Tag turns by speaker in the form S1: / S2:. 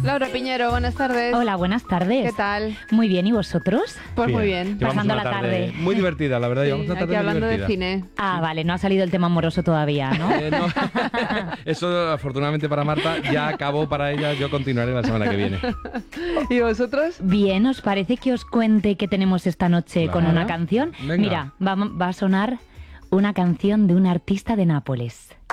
S1: Laura Piñero, buenas tardes.
S2: Hola, buenas tardes.
S1: ¿Qué tal?
S2: Muy bien, ¿y vosotros?
S1: Pues muy bien.
S3: Llevamos
S2: Pasando
S3: una
S2: la tarde.
S3: muy divertida, la verdad.
S1: Sí,
S3: Llevamos una tarde
S1: aquí
S3: muy
S1: hablando de
S3: divertida.
S1: cine.
S2: Ah, vale, no ha salido el tema amoroso todavía, ¿no?
S3: No. Eso, afortunadamente para Marta, ya acabó para ella. Yo continuaré la semana que viene.
S1: ¿Y vosotros?
S2: Bien, ¿os parece que os cuente qué tenemos esta noche con
S3: Claro.
S2: una canción?
S3: Venga.
S2: Mira, va a sonar una canción de un artista de Nápoles.